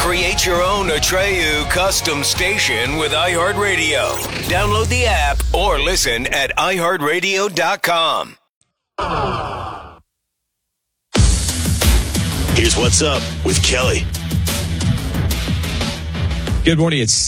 Create your own Atreyu custom station with iHeartRadio. Download the app or listen at iHeartRadio.com. Here's what's up with Kelly. Good morning. It's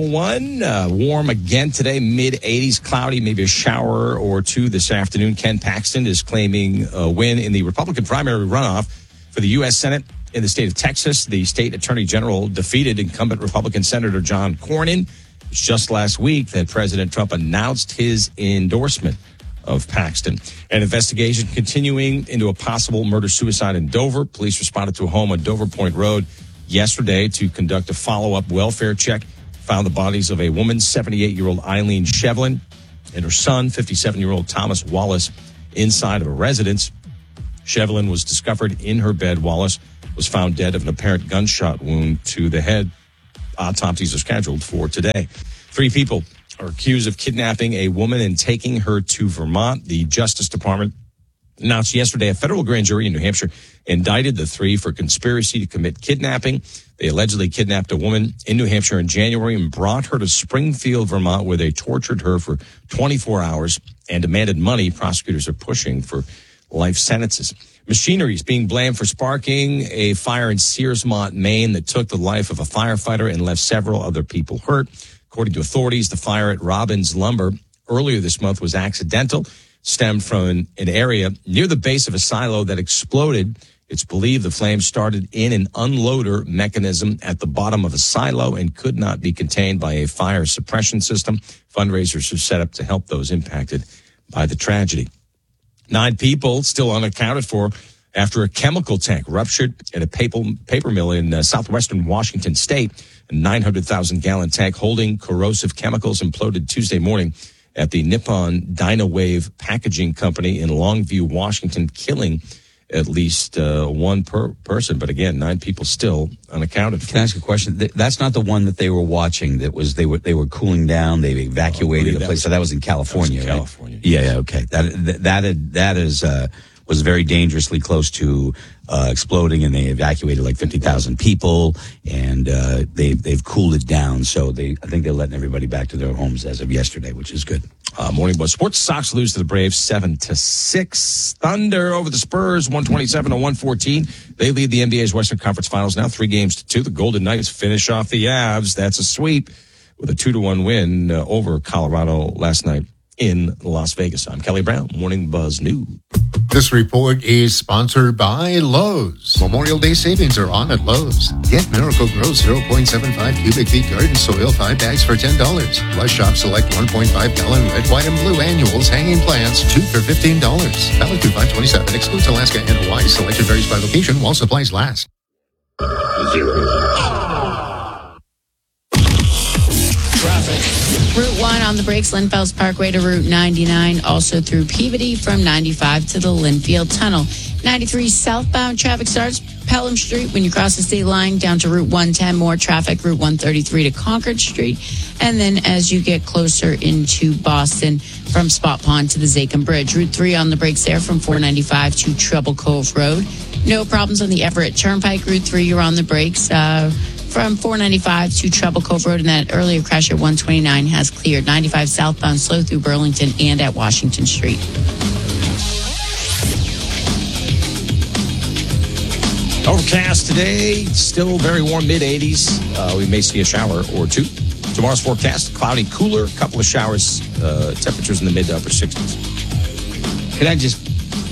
7:01. Warm again today, mid-80s, cloudy, maybe a shower or two this afternoon. Ken Paxton is claiming a win in the Republican primary runoff for the U.S. Senate in the state of Texas. The state attorney general defeated incumbent Republican Senator John Cornyn. It was just last week that President Trump announced his endorsement of Paxton. An investigation continuing into a possible murder-suicide in Dover. Police responded to a home on Dover Point Road yesterday to conduct a follow-up welfare check. Found the bodies of a woman, 78-year-old Eileen Shevlin, and her son, 57-year-old Thomas Wallace, inside of a residence. Shevlin was discovered in her bed. Wallace was found dead of an apparent gunshot wound to the head. Autopsies are scheduled for today. 3 people are accused of kidnapping a woman and taking her to Vermont. The Justice Department announced yesterday a federal grand jury in New Hampshire indicted the 3 for conspiracy to commit kidnapping. They allegedly kidnapped a woman in New Hampshire in January and brought her to Springfield, Vermont, where they tortured her for 24 hours and demanded money. Prosecutors are pushing for life sentences. Machinery is being blamed for sparking a fire in Searsmont, Maine, that took the life of a firefighter and left several other people hurt. According to authorities, the fire at Robbins Lumber earlier this month was accidental, stemmed from an area near the base of a silo that exploded. It's believed the flames started in an unloader mechanism at the bottom of a silo and could not be contained by a fire suppression system. Fundraisers are set up to help those impacted by the tragedy. 9 people still unaccounted for after a chemical tank ruptured at a paper mill in southwestern Washington state. A 900,000-gallon tank holding corrosive chemicals imploded Tuesday morning at the Nippon Dynawave Packaging Company in Longview, Washington, killing at least one person. But again, 9 people still unaccounted for. Can I ask a question? That's not the one that they were watching. That was they were cooling down. They evacuated the place. So that was in California, right? California. Yeah. Okay. That was very dangerously close to exploding, and they evacuated like 50,000 people, and they've cooled it down. So I think they're letting everybody back to their homes as of yesterday, which is good. Morning Buzz Sports. Sox lose to the Braves 7-6. Thunder over the Spurs 127-114. They lead the NBA's Western Conference Finals now 3-2. The Golden Knights finish off the Avs. That's a sweep with a 2-1 win over Colorado last night in Las Vegas. I'm Kelly Brown, Morning Buzz News. This report is sponsored by Lowe's. Memorial Day savings are on at Lowe's. Get Miracle-Gro 0.75 cubic feet garden soil 5 bags for $10. Plus shop select 1.5 gallon red, white, and blue annuals hanging plants 2 for $15. Valid through 5/27. Excludes Alaska and Hawaii. Selection varies by location while supplies last. 0. Traffic. Route 1 on the brakes, Linfelds Parkway to Route 99, also through Peabody from 95 to the Linfield Tunnel. 93 southbound traffic starts Pelham Street when you cross the state line down to Route 110. More traffic, Route 133 to Concord Street. And then as you get closer into Boston from Spot Pond to the Zachem Bridge. Route 3 on the brakes there from 495 to Treble Cove Road. No problems on the Everett Turnpike. Route 3, you're on the brakes. From 495 to Treble Cove Road, and that earlier crash at 129 has cleared. 95 southbound slow through Burlington and at Washington Street. Overcast today, still very warm, mid-80s. We may see a shower or 2. Tomorrow's forecast, cloudy, cooler, a couple of showers, temperatures in the mid to upper 60s. Could I just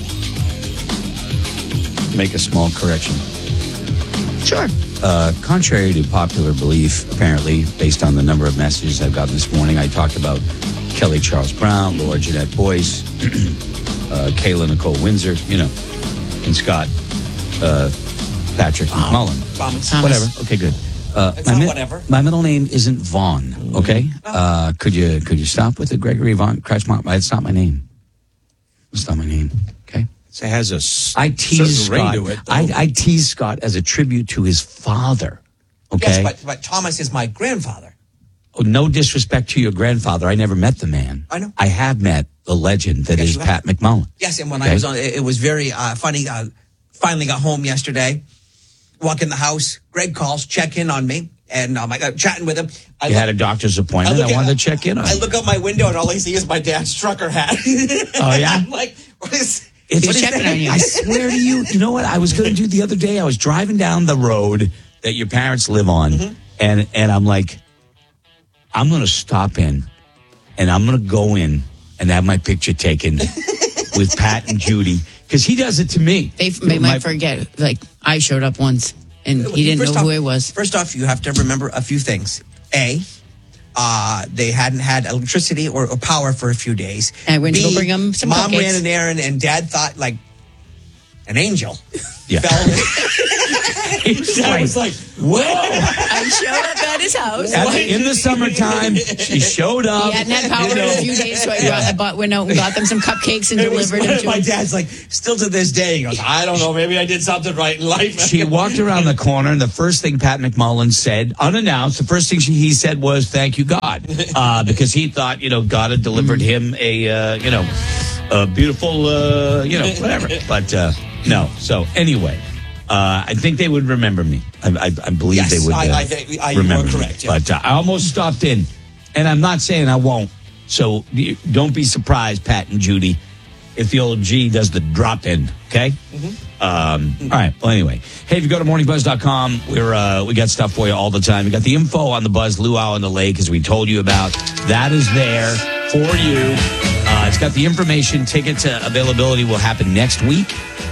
make a small correction? Sure. Contrary to popular belief, apparently, based on the number of messages I've gotten this morning, I talked about Kelly Charles Brown, Laura Jeanette Boyce, Kayla Nicole Windsor, and Scott Patrick McMullen. Thomas. Whatever. Okay, good. Whatever. My middle name isn't Vaughn, okay? Could you stop with the Gregory Vaughn Kretschmar? It's not my name. It's not my name, okay? It has a I tease Scott. ring to it. I tease Scott as a tribute to his father. Okay. Yes, but Thomas is my grandfather. Oh, no disrespect to your grandfather. I never met the man. I know. I have met the legend that is Pat McMullen. Yes, and when I was on, it was very funny. Finally got home yesterday, walk in the house. Greg calls, check in on me. And I got chatting with him. You had a doctor's appointment. I wanted to check in on I you. look out my window and all I see is my dad's trucker hat. Oh, yeah? I'm like, what is... He's checking on you. I swear to you, you know what I was going to do the other day? I was driving down the road that your parents live on, and I'm like, I'm going to stop in, and I'm going to go in and have my picture taken with Pat and Judy, because he does it to me. They might forget. Like, I showed up once, and he didn't know who it was. First off, you have to remember a few things. They hadn't had electricity or power for a few days. And I went to go bring them some Mom cupcakes. ran an errand, and Dad thought, like, an angel Yeah. fell. I was like, whoa. I showed up at his house. In the summertime, she showed up. He hadn't had power in a few days, so went out and got them some cupcakes and delivered them to My him. dad's like, still to this day, he goes, I don't know, maybe I did something right in life. She walked around the corner, and the first thing Pat McMullen said, unannounced, the first thing he said was, thank you, God. Because he thought, God had delivered him a beautiful, whatever. But no. So anyway, I think they would remember me. I believe Yes, they would remember you are correct. me. But I almost stopped in, and I'm not saying I won't. So don't be surprised, Pat and Judy, if the old G does the drop in, okay? All right. Well, anyway. Hey, if you go to morningbuzz.com, we got stuff for you all the time. We got the info on the Buzz Luau in the Lake, as we told you about. That is there for you. It's got the information. Tickets availability will happen next week.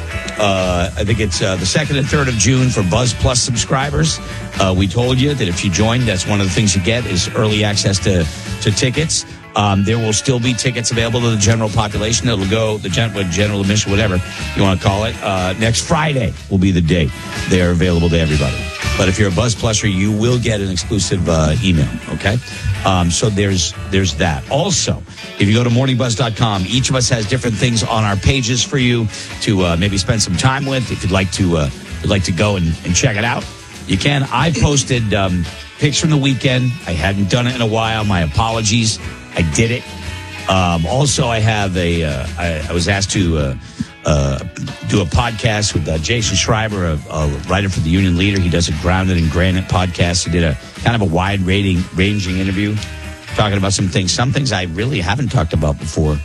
I think it's the 2nd and 3rd of June for Buzz Plus subscribers. We told you that if you join, that's one of the things you get is early access to tickets. There will still be tickets available to the general population. It'll go, the general admission, whatever you want to call it. Next Friday will be the date. They're available to everybody. But if you're a Buzz Pluser, you will get an exclusive email, okay? So there's that. Also, if you go to morningbuzz.com, each of us has different things on our pages for you to maybe spend some time with. If you'd like to go and check it out, you can. I posted pics from the weekend. I hadn't done it in a while. My apologies. I did it. Also, I have I was asked to do a podcast with Jason Schreiber, a writer for the Union Leader. He does a Grounded in Granite podcast. He did a kind of a wide-ranging interview talking about some things I really haven't talked about before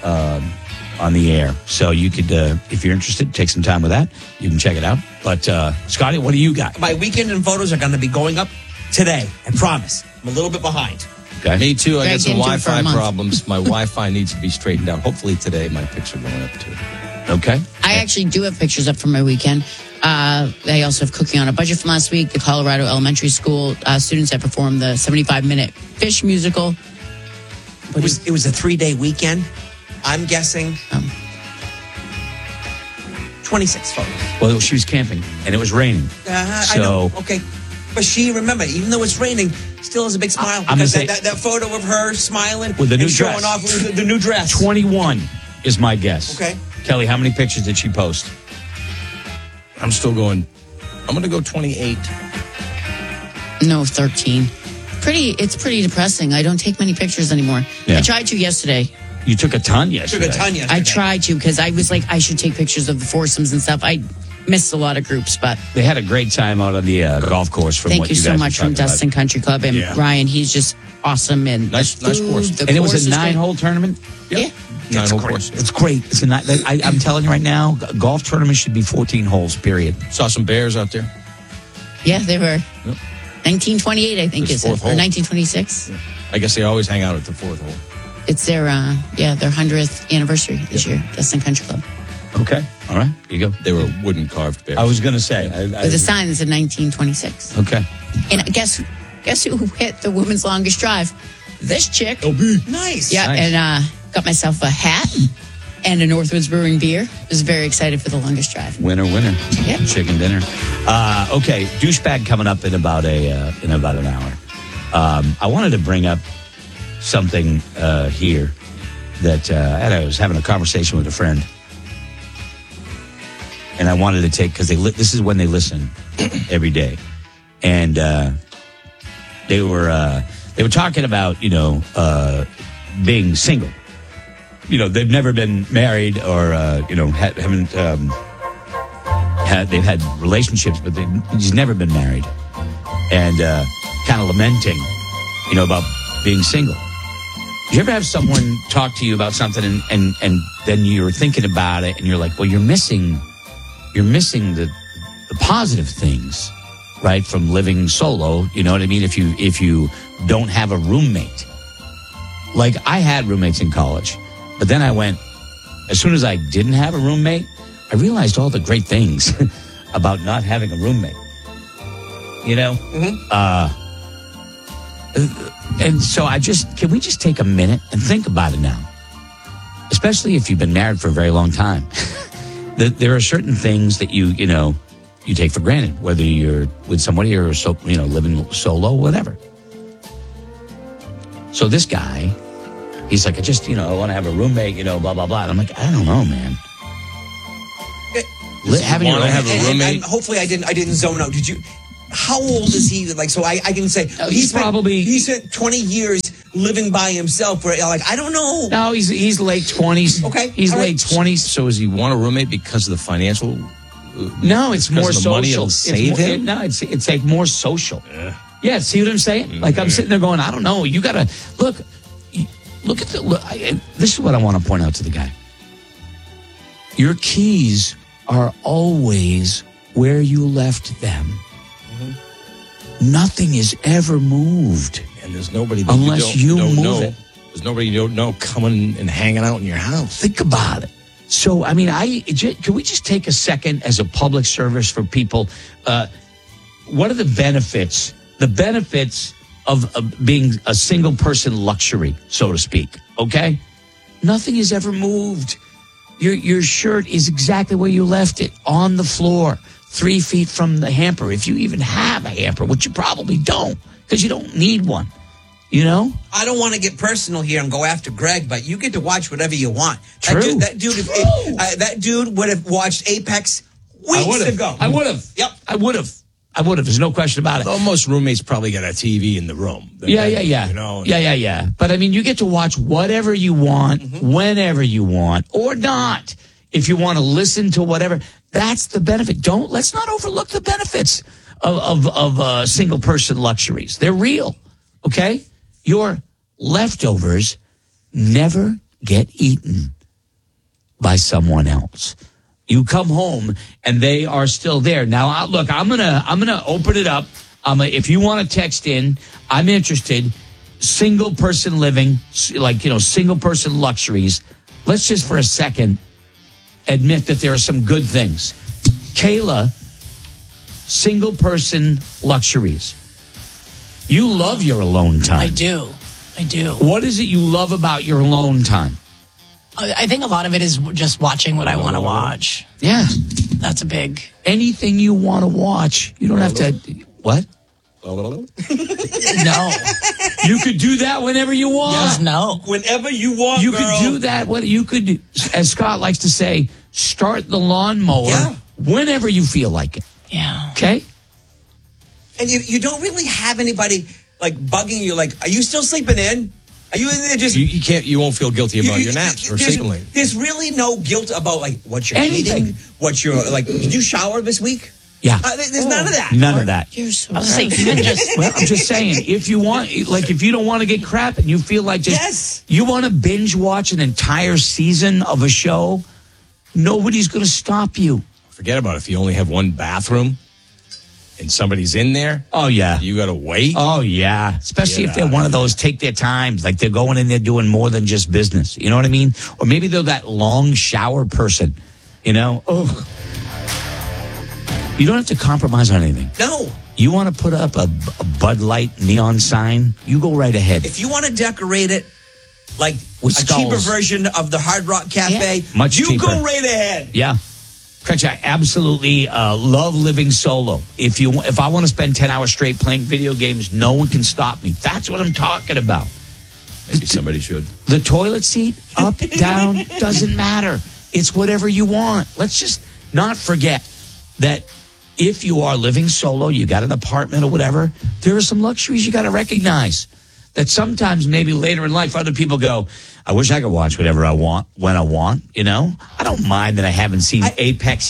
on the air. So you could, if you're interested, take some time with that. You can check it out. But, Scotty, what do you got? My weekend and photos are going to be going up today. I promise. I'm a little bit behind. Okay. Me too. I Greg got some didn't do it for a Wi-Fi month. problems. My Wi-Fi needs to be straightened out. Hopefully today my pics are going up too. Okay. I actually do have pictures up from my weekend. I also have Cooking on a Budget from last week. The Colorado Elementary School students that performed the 75-minute fish musical. It was a 3-day weekend. I'm guessing 26 photos. Well, she was camping, and it was raining. I know. Okay. But she, remember, even though it's raining, still has a big smile. I'm Because gonna that photo of her smiling With the new and showing dress. off with the new dress. 21 is my guess. Okay. Kelly, how many pictures did she post? I'm still going. I'm going to go 28. No, 13. It's pretty depressing. I don't take many pictures anymore. Yeah. I tried to yesterday. You took a ton yesterday. Took a ton yesterday. I tried to because I was like, I should take pictures of the foursomes and stuff. I missed a lot of groups, but They had a great time out on the golf course. From thank what you you so guys much were from talking Dustin about. Country Club and Yeah. Ryan. He's just awesome and Nice the food, course. the And it was course a is great. 9-hole tournament. Yeah. Nine-hole great. course. It's great. It's I'm telling you right now, golf tournament should be 14 holes. Period. Saw some bears out there. Yeah, they were. 1928, I think, This is it? fourth Or hole. 1926. I guess they always hang out at the fourth hole. It's their 100th anniversary this year, Dustin Country Club. Okay. All right. Here you go. They were wooden carved bears. I was going to say. But the sign is in 1926. Okay. And guess who hit the women's longest drive? This chick. Nice. Yeah, Nice. and got myself a hat and a Northwoods Brewing beer. Was very excited for the longest drive. Winner. Yep. Chicken dinner. Okay. Douchebag coming up in about an hour. I wanted to bring up something here that I was having a conversation with a friend, and I wanted to take because this is when they listen every day, and they were talking about being single. They've never been married or haven't they've had relationships, but he's never been married, and kind of lamenting, about being single. Did you ever have someone talk to you about something and then you're thinking about it and you're like, well, you're missing the positive things, right, from living solo, you know what I mean? If you don't have a roommate. Like, I had roommates in college, but then I went, as soon as I didn't have a roommate, I realized all the great things about not having a roommate. And so can we just take a minute and think about it now? Especially if you've been married for a very long time. There are certain things that you take for granted, whether you're with somebody or living solo, whatever. So this guy, he's like, I want to have a roommate, blah, blah, blah. And I'm like, I don't know, man. Having you have a roommate. And hopefully I didn't zone out. Did you? How old is he? Like, so I can say he spent 20 years living by himself. Where, like, I don't know. No, he's late 20s. Okay, he's late 20s. So does he want a roommate because of the financial? No, it's more social. Money will save him. It's like more social. Yeah, see what I'm saying? Like, I'm sitting there going, I don't know. You gotta look at this is what I want to point out to the guy. Your keys are always where you left them. Mm-hmm. Nothing is ever moved. And there's nobody that unless you move it. There's nobody you don't know coming and hanging out in your house. Think about it. So, I mean, can we just take a second as a public service for people? What are the benefits? The benefits of being a single person luxury, so to speak. Okay? Nothing is ever moved. Your shirt is exactly where you left it, on the floor, 3 feet from the hamper. If you even have a hamper, which you probably don't, because you don't need one. I don't want to get personal here and go after Greg, but you get to watch whatever you want. True. That dude would have watched Apex weeks ago. I would have. Yep. I would have. There's no question about it. Though most roommates probably got a TV in the room. Yeah. Yeah. But I mean, you get to watch whatever you want, whenever you want, or not. If you want to listen to whatever, that's the benefit. Let's not overlook the benefits of single person luxuries. They're real. Okay? Your leftovers never get eaten by someone else. You come home and they are still there. Now, look, I'm gonna open it up. If you want to text in, I'm interested. Single person living, single person luxuries. Let's just for a second admit that there are some good things. Kayla, single person luxuries. You love your alone time. I do. What is it you love about your alone time? I think a lot of it is just watching what I want to watch. Yeah. That's a big... Anything you want to watch. You don't have to... What? No. You could do that whenever you want. Yes, no. Whenever you want, You girl. could do that. You could, as Scott likes to say, start the lawnmower whenever you feel like it. Yeah. Okay? And you don't really have anybody, like, bugging you, like, are you still sleeping in? Are you in there just... You won't feel guilty about your naps or sleeping late. There's really no guilt about, like, what you're Anything. eating, what you're, like, did you shower this week? Yeah. There's none of that. None of that. You're so I was saying, even just... Well, I'm just saying, if you don't want to get crap and you feel like you want to binge watch an entire season of a show, nobody's going to stop you. Forget about it. If you only have one bathroom and somebody's in there. Oh, yeah. You got to wait. Oh, yeah. Especially if they're one of those take their times, like they're going in there doing more than just business. You know what I mean? Or maybe they're that long shower person, Oh. You don't have to compromise on anything. No. You want to put up a Bud Light neon sign? You go right ahead. If you want to decorate it like with a cheaper version of the Hard Rock Cafe, much cheaper. Go right ahead. Yeah. Correct. I absolutely love living solo. If I want to spend 10 hours straight playing video games, no one can stop me. That's what I'm talking about. Maybe somebody should. The toilet seat, up, down, doesn't matter. It's whatever you want. Let's just not forget that if you are living solo, you got an apartment or whatever, there are some luxuries you got to recognize. That sometimes maybe later in life, other people go, I wish I could watch whatever I want, when I want, I don't mind that I haven't seen Apex yet,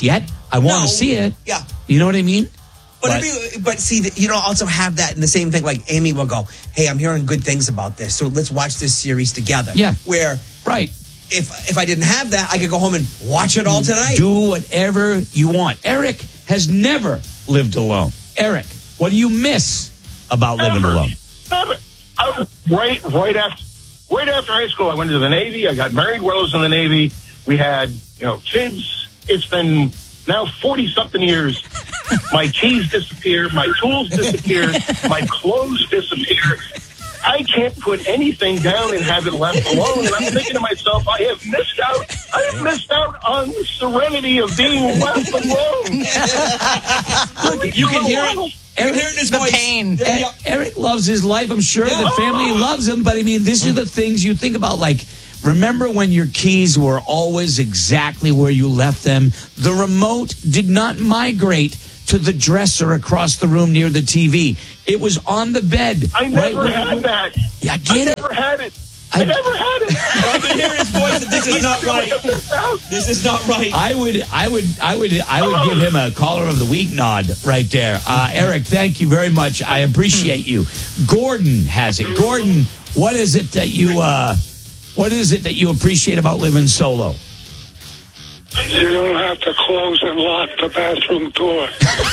I want to see it. Yeah. You know what I mean? But see, you don't also have that in the same thing. Like Amy will go, "Hey, I'm hearing good things about this, so let's watch this series together." Yeah. Where right. If I didn't have that, I could go home and watch it all tonight. Do whatever you want. Eric has never lived alone. Eric, what do you miss about living alone? Never. I was right after high school. I went into the Navy. I got married while I was in the Navy. We had kids. It's been now 40-something years. My keys disappeared. My tools disappeared. My clothes disappeared. I can't put anything down and have it left alone. And I'm thinking to myself, I have missed out on the serenity of being left alone. Look, you can hear it. Eric, hear it in his voice. Pain. Eric loves his life. I'm sure the family loves him. But I mean, these are the things you think about. Like, remember when your keys were always exactly where you left them? The remote did not migrate to the dresser across the room near the TV. It was on the bed. I never had that. Yeah, I get it. I never had it. I never had it. I can hear his voice. This is not right. This is not right. I would give him a caller of the week nod right there. Eric, thank you very much. I appreciate you. Gordon has it. Gordon, what is it that you appreciate about living solo? You don't have to close and lock the bathroom door.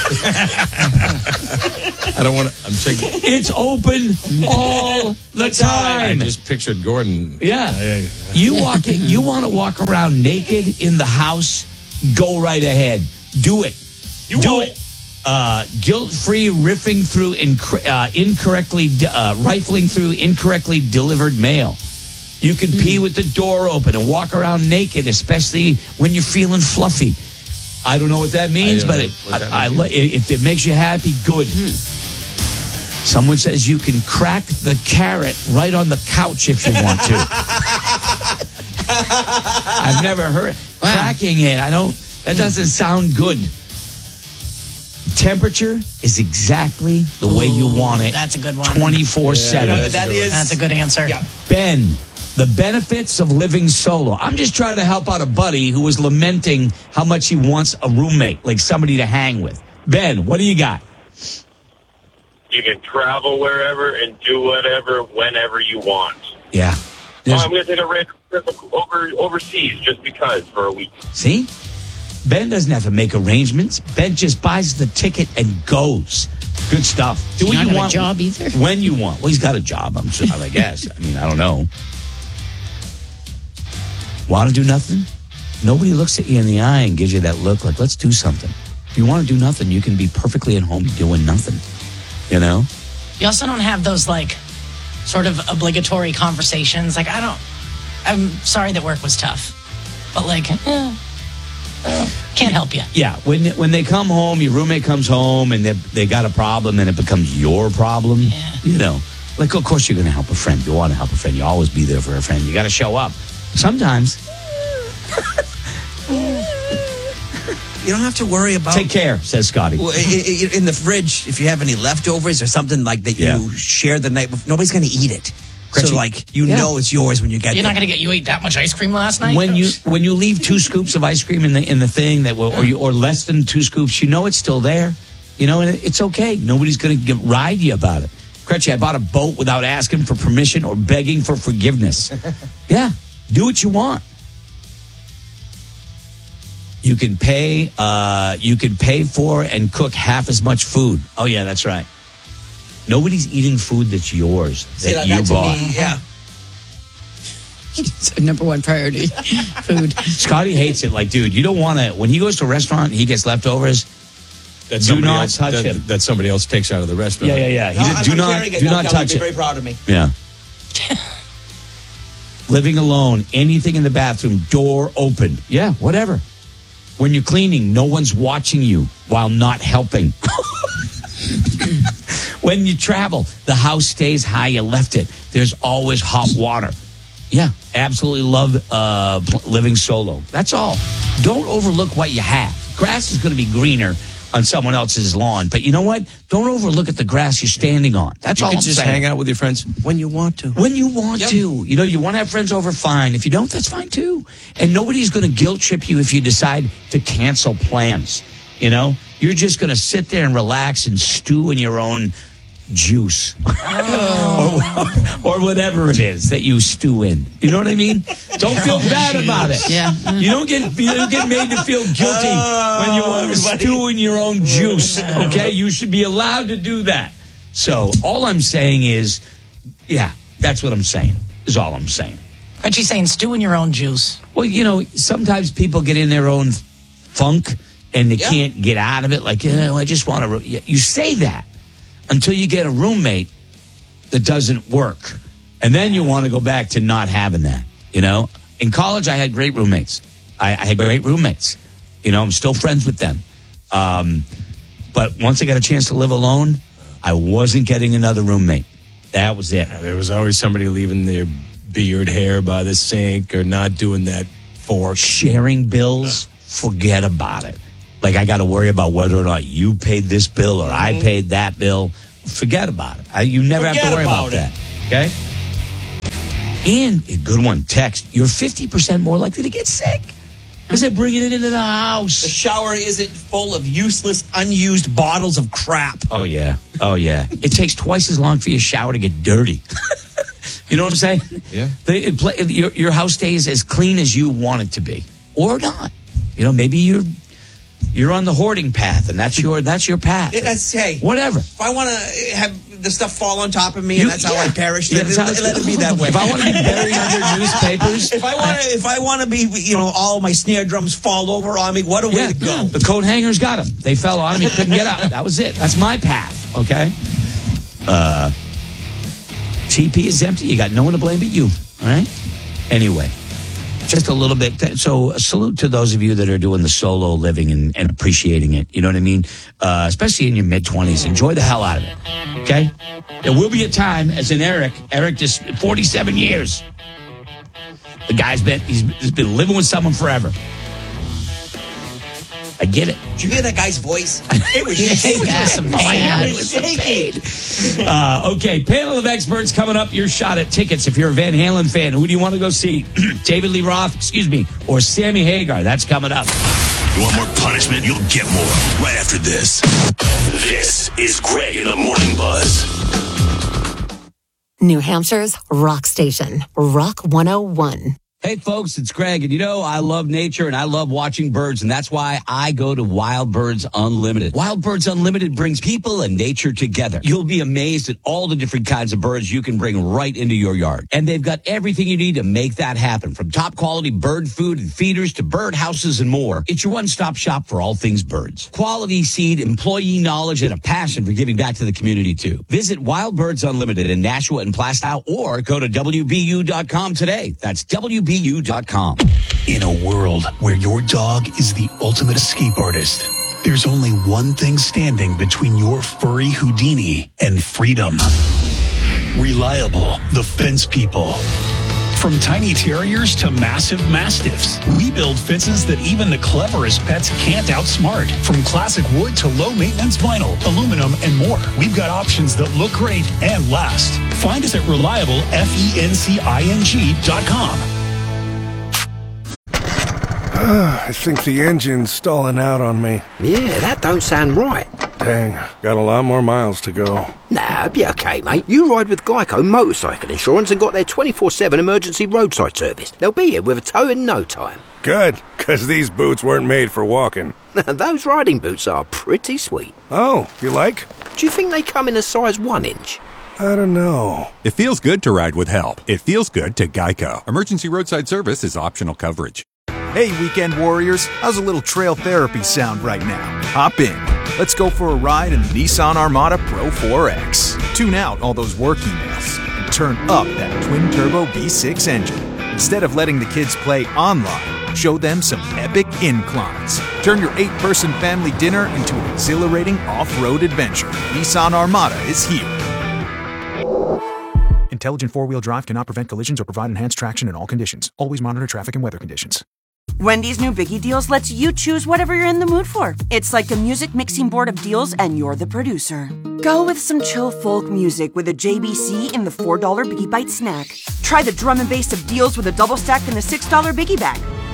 I don't want to. I'm thinking. It's open all the time. I just pictured Gordon. Yeah. You want to walk around naked in the house? Go right ahead. Do it. Do it. Guilt-free rifling through rifling through incorrectly delivered mail. You can pee with the door open and walk around naked, especially when you're feeling fluffy. I don't know what that means, but if it makes you happy, good. Someone says you can crack the carrot right on the couch if you want to. I've never heard cracking it. That doesn't sound good. Temperature is exactly the way you want it. That's a good one. 24/7. That's a good answer. Yeah. Ben, the benefits of living solo. I'm just trying to help out a buddy who was lamenting how much he wants a roommate, like somebody to hang with. Ben, what do you got? You can travel wherever and do whatever, whenever you want. Yeah. I'm going to take a random trip overseas just because for a week. See? Ben doesn't have to make arrangements. Ben just buys the ticket and goes. Good stuff. Do what you want. Not a job either. When you want. Well, he's got a job, I'm sure, I guess. I mean, I don't know. Want to do nothing? Nobody looks at you in the eye and gives you that look like, let's do something. If you want to do nothing, you can be perfectly at home doing nothing. You know? You also don't have those, like, sort of obligatory conversations. Like, I'm sorry that work was tough. But, like, can't help you. Yeah, when they come home, your roommate comes home and they got a problem and it becomes your problem. Yeah. You know, like, of course you're going to help a friend. You want to help a friend. You always be there for a friend. You got to show up. Sometimes. You don't have to worry about... Take care, says Scotty. Well, in the fridge, if you have any leftovers or something like that you share the night before, nobody's going to eat it. So, like, you know it's yours when you get You're there. not going to you ate that much ice cream last night? When you leave 2 scoops of ice cream in the thing that or less than 2 scoops, you know it's still there. You know, and it's okay. Nobody's going to ride you about it. Gretchen, I bought a boat without asking for permission or begging for forgiveness. Yeah, do what you want. You can pay for and cook half as much food. Oh yeah, that's right. Nobody's eating food that's yours that you bought. Me, yeah. So number one priority, food. Scotty hates it. Like, dude, you don't want to. When he goes to a restaurant and he gets leftovers, do not touch him. That somebody else takes out of the restaurant. Yeah. No, do not touch it. Very proud of me. Yeah. Living alone, anything in the bathroom, door open. Yeah, whatever. When you're cleaning, no one's watching you while not helping. When you travel, the house stays how you left it. There's always hot water. Yeah, absolutely love living solo. That's all. Don't overlook what you have. Grass is going to be greener on someone else's lawn. But you know what? Don't overlook at the grass you're standing on. That's all I'm saying. You can just hang out with your friends when you want to. When you want to. You know, you want to have friends over, fine. If you don't, that's fine too. And nobody's going to guilt trip you if you decide to cancel plans. You know, you're just going to sit there and relax and stew in your own juice or whatever it is that you stew in. You know what I mean? Don't feel bad about it. Yeah. You don't get made to feel guilty when you want to stew in your own juice. Okay, you should be allowed to do that. So all I'm saying is, yeah, that's what I'm saying. Is all I'm saying. But she's saying stew in your own juice. Well, you know, sometimes people get in their own funk and they can't get out of it. Like, I just want to. You say that until you get a roommate that doesn't work. And then you want to go back to not having that, you know? In college, I had great roommates. I had great roommates. You know, I'm still friends with them. But once I got a chance to live alone, I wasn't getting another roommate. That was it. There was always somebody leaving their beard hair by the sink or not doing that fork. Sharing bills, forget about it. Like, I got to worry about whether or not you paid this bill or I paid that bill. Forget about it. You never have to worry about that. Okay? And a good one, text. You're 50% more likely to get sick because they're bringing it into the house. The shower isn't full of useless, unused bottles of crap. Oh, yeah. Oh, yeah. It takes twice as long for your shower to get dirty. You know what I'm saying? Yeah. Your house stays as clean as you want it to be. Or not. You know, maybe you're on the hoarding path, and that's your path. Hey, whatever. If I want to have the stuff fall on top of me, and that's how I perish, let it be that way. If I want to be buried under newspapers, if I want to be, all my snare drums fall over on me, what a way to go! The coat hangers got him. They fell on him. He couldn't get up. That was it. That's my path. Okay. TP is empty. You got no one to blame but you. All right. Anyway. Just a little bit. So a salute to those of you that are doing the solo living and appreciating it. You know what I mean? Especially in your mid-20s. Enjoy the hell out of it. Okay? There will be a time, as in Eric just 47 years. The guy's he's been living with someone forever. I get it. Did you hear that guy's voice? It was shaking. Okay, panel of experts coming up. Your shot at tickets if you're a Van Halen fan. Who do you want to go see? David Lee Roth, or Sammy Hagar. That's coming up. You want more punishment? You'll get more right after this. This is Greg in the Morning Buzz. New Hampshire's rock station, Rock 101. Hey, folks, it's Greg, and I love nature and I love watching birds, and that's why I go to Wild Birds Unlimited. Wild Birds Unlimited brings people and nature together. You'll be amazed at all the different kinds of birds you can bring right into your yard. And they've got everything you need to make that happen, from top quality bird food and feeders to bird houses and more. It's your one-stop shop for all things birds. Quality seed, employee knowledge, and a passion for giving back to the community, too. Visit Wild Birds Unlimited in Nashua and Plastow, or go to WBU.com today. That's WBU.com. In a world where your dog is the ultimate escape artist, there's only one thing standing between your furry Houdini and freedom. Reliable, the fence people. From tiny terriers to massive mastiffs, we build fences that even the cleverest pets can't outsmart. From classic wood to low-maintenance vinyl, aluminum, and more, we've got options that look great and last. Find us at reliablefencing.com. I think the engine's stalling out on me. Yeah, that don't sound right. Dang, got a lot more miles to go. Nah, it'll be okay, mate. You ride with Geico Motorcycle Insurance and got their 24/7 emergency roadside service. They'll be here with a tow in no time. Good, because these boots weren't made for walking. Those riding boots are pretty sweet. Oh, you like? Do you think they come in a size 1 inch? I don't know. It feels good to ride with help. It feels good to Geico. Emergency roadside service is optional coverage. Hey, weekend warriors, how's a little trail therapy sound right now? Hop in. Let's go for a ride in the Nissan Armada Pro 4X. Tune out all those work emails and turn up that twin-turbo V6 engine. Instead of letting the kids play online, show them some epic inclines. Turn your 8-person family dinner into an exhilarating off-road adventure. Nissan Armada is here. Intelligent four-wheel drive cannot prevent collisions or provide enhanced traction in all conditions. Always monitor traffic and weather conditions. Wendy's new Biggie Deals lets you choose whatever you're in the mood for. It's like a music mixing board of deals, and you're the producer. Go with some chill folk music with a JBC in the $4 Biggie Bite snack. Try the drum and bass of deals with a double stack in the $6 Biggie Bag.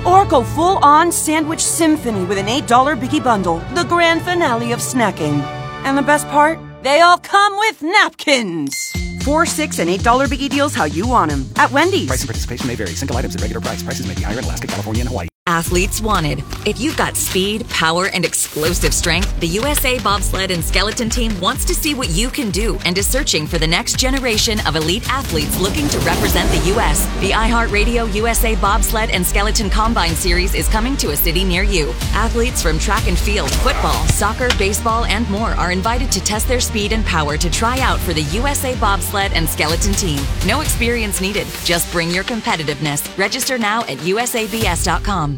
Or go full-on sandwich symphony with an $8 Biggie Bundle, the grand finale of snacking. And the best part? They all come with napkins. $4, $6, and $8 Biggie deals how you want them. At Wendy's. Price and participation may vary. Single items at regular price. Prices may be higher in Alaska, California, and Hawaii. Athletes wanted. If you've got speed, power, and explosive strength, the USA Bobsled and Skeleton Team wants to see what you can do and is searching for the next generation of elite athletes looking to represent the U.S. The iHeartRadio USA Bobsled and Skeleton Combine Series is coming to a city near you. Athletes from track and field, football, soccer, baseball, and more are invited to test their speed and power to try out for the USA Bobsled and Skeleton Team. No experience needed. Just bring your competitiveness. Register now at usabs.com.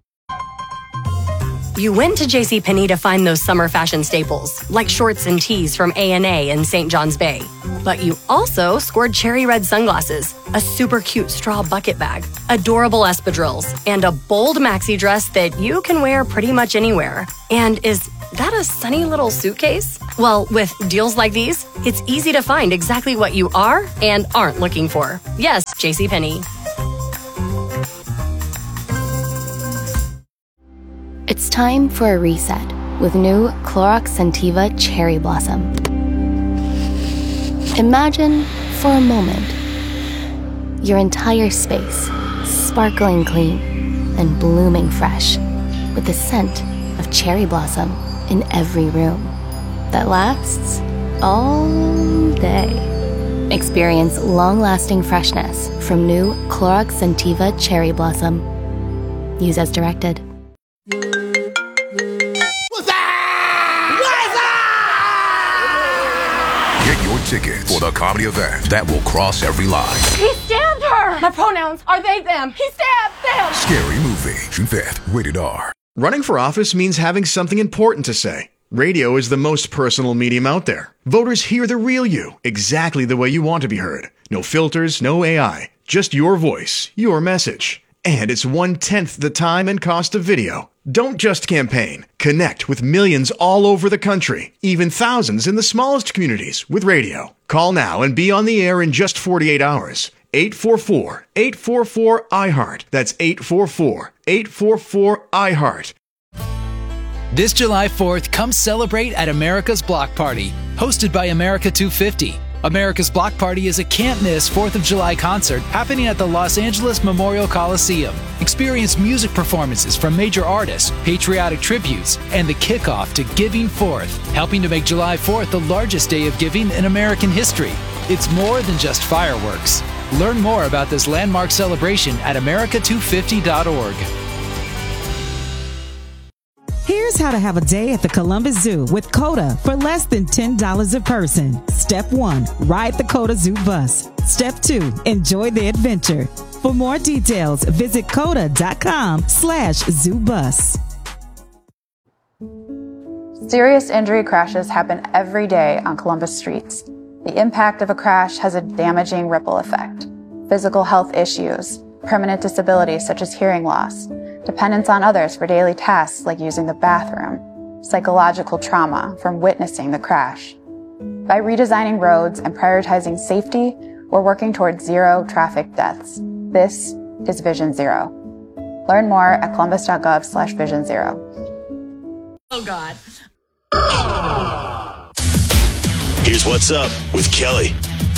You went to JCPenney to find those summer fashion staples, like shorts and tees from A&A in St. John's Bay. But you also scored cherry red sunglasses, a super cute straw bucket bag, adorable espadrilles, and a bold maxi dress that you can wear pretty much anywhere. And is that a sunny little suitcase? Well, with deals like these, it's easy to find exactly what you are and aren't looking for. Yes, JCPenney. It's time for a reset with new Clorox Scentiva Cherry Blossom. Imagine, for a moment, your entire space sparkling clean and blooming fresh with the scent of cherry blossom in every room that lasts all day. Experience long-lasting freshness from new Clorox Scentiva Cherry Blossom. Use as directed. Get your tickets for the comedy event that will cross every line. He stabbed her! My pronouns are they, them. He stabbed them! Scary Movie, June 5th, rated R. Running for office means having something important to say. Radio is the most personal medium out there. Voters hear the real you, exactly the way you want to be heard. No filters, no AI, just your voice, your message. And it's 1/10 the time and cost of video. Don't just campaign. Connect with millions all over the country, even thousands in the smallest communities with radio. Call now and be on the air in just 48 hours. 844-844-iHeart. That's 844-844-iHeart. This July 4th, come celebrate at America's Block Party, hosted by America 250. America's Block Party is a can't-miss 4th of July concert happening at the Los Angeles Memorial Coliseum. Experience music performances from major artists, patriotic tributes, and the kickoff to Giving Forth, helping to make July 4th the largest day of giving in American history. It's more than just fireworks. Learn more about this landmark celebration at america250.org. Here's how to have a day at the Columbus Zoo with COTA for less than $10 a person. Step 1, ride the COTA Zoo bus. Step 2, enjoy the adventure. For more details, visit COTA.com/zoobus. Serious injury crashes happen every day on Columbus streets. The impact of a crash has a damaging ripple effect. Physical health issues, permanent disabilities such as hearing loss, dependence on others for daily tasks like using the bathroom, psychological trauma from witnessing the crash. By redesigning roads and prioritizing safety, we're working towards zero traffic deaths. This is Vision Zero. Learn more at columbus.gov/Vision Zero. Oh, God. Here's what's up with Kelly.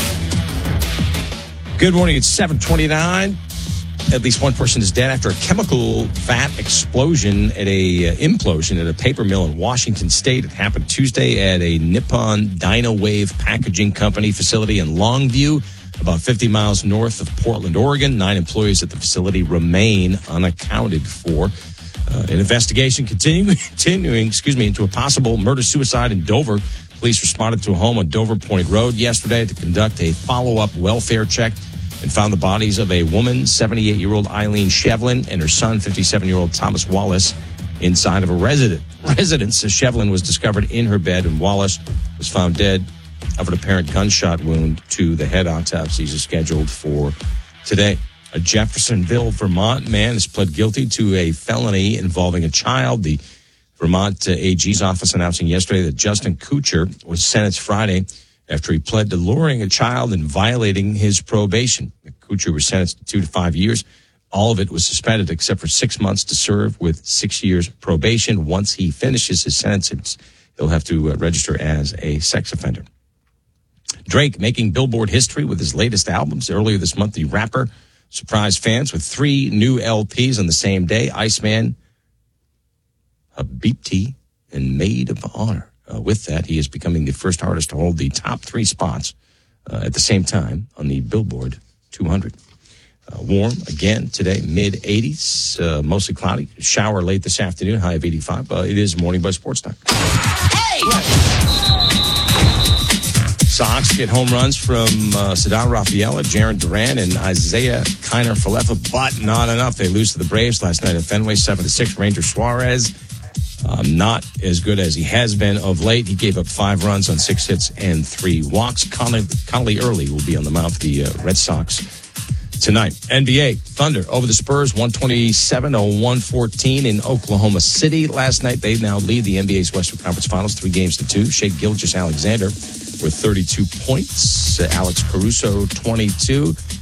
Good morning. It's 7:29. At least one person is dead after a chemical vat implosion at a paper mill in Washington State. It happened Tuesday at a Nippon Dynawave Packaging Company facility in Longview, about 50 miles north of Portland, Oregon. 9 employees at the facility remain unaccounted for. An investigation continuing into a possible murder-suicide in Dover. Police responded to a home on Dover Point Road yesterday to conduct a follow-up welfare check and found the bodies of a woman, 78-year-old Eileen Shevlin, and her son, 57-year-old Thomas Wallace, inside of a residence. Shevlin was discovered in her bed, and Wallace was found dead of an apparent gunshot wound to the head. Autopsies are scheduled for today. A Jeffersonville, Vermont man has pled guilty to a felony involving a child. The Vermont AG's office announcing yesterday that Justin Kuchar was sentenced Friday after he pled to luring a child and violating his probation. Kuchar was sentenced to 2 to 5 years All of it was suspended except for 6 months to serve with 6 years probation. Once he finishes his sentence, he'll have to register as a sex offender. Drake making Billboard history with his latest albums. Earlier this month, the rapper surprised fans with 3 new LPs on the same day: Iceman, Habibti, and Maid of Honor. With that, he is becoming the first artist to hold the top 3 spots at the same time on the Billboard 200. Warm again today, mid-80s, mostly cloudy. Shower late this afternoon, high of 85. It is Morning Buzz Sports Time. Hey! Sox get home runs from Cedar Rafaela, Jarren Duran, and Isaiah Kiner-Falefa, but not enough. They lose to the Braves last night at Fenway, 7-6. Ranger Suarez, not as good as he has been of late. He gave up 5 runs on 6 hits and 3 walks. Connolly Early will be on the mound for the Red Sox tonight. NBA, Thunder over the Spurs, 127-114 in Oklahoma City last night. They now lead the NBA's Western Conference Finals 3-2. Shai Gilgeous-Alexander with 32 points. Alex Caruso, 22.